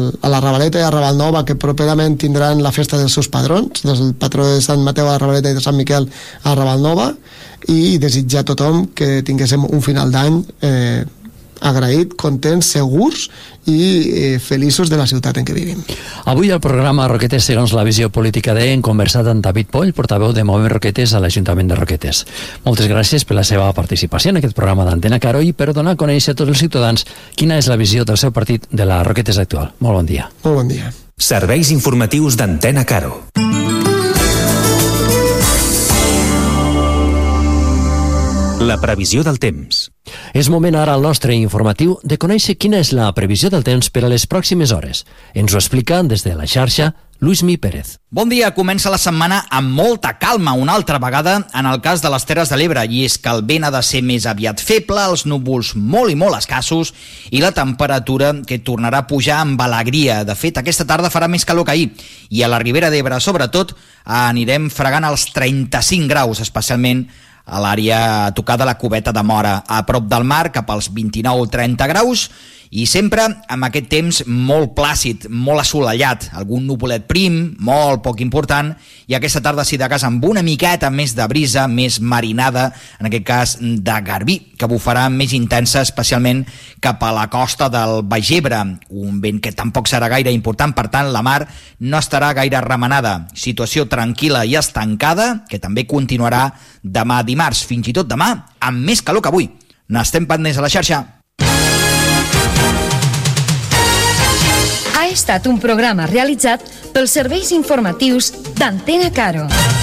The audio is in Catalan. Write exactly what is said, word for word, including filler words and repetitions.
a la Ravaleta i a Ravalnova, que properament tindran la festa dels seus padrons, del patró de Sant Mateu a Ravaleta i de Sant Miquel a Ravalnova, i desitjar a tothom que tinguéssim un final d'any eh, agraït, contents, segurs i eh, feliços de la ciutat en què vivim. Avui al programa Roquetes segons la visió política de hem conversat amb David Poll, portaveu de Movem Roquetes a l'Ajuntament de Roquetes. Moltes gràcies per la seva participació en aquest programa d'Antena Caro i per donar a conèixer a tots els ciutadans quina és la visió del seu partit de la Roquetes actual. Molt bon dia. Molt bon dia. Serveis informatius d'Antena Caro. La previsió del temps. És moment ara al nostre informatiu de conèixer quina és la previsió del temps per a les pròximes hores. Ens ho explica des de la xarxa Luismi Pérez. Bon dia, comença la setmana amb molta calma una altra vegada en el cas de les Terres de l'Ebre, i és que el vent ha de ser més aviat feble, els núvols molt i molt escassos i la temperatura que tornarà a pujar amb alegria. De fet, aquesta tarda farà més calor que ahir i a la Ribera d'Ebre, sobretot, anirem fregant els trenta-cinc graus, especialment a l'àrea tocada a la Cubeta de Móra, a prop del mar, cap als vint-i-nou a trenta graus, i sempre amb aquest temps molt plàcid, molt assolellat, algun nuvolet prim, molt poc important, i aquesta tarda, si de cas, amb una miqueta més de brisa, més marinada, en aquest cas de garbí, que bufarà més intensa, especialment cap a la costa del Baix Ebre, un vent que tampoc serà gaire important, per tant, la mar no estarà gaire remenada. Situació tranquil·la i estancada, que també continuarà demà dimarts, fins i tot demà, amb més calor que avui. N'estem pendents a la xarxa. Ha estat un programa realitzat pels serveis informatius d'Antena Caro.